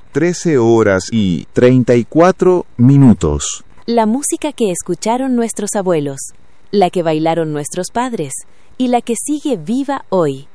13 horas y 34 minutos. La música que escucharon nuestros abuelos, la que bailaron nuestros padres y la que sigue viva hoy.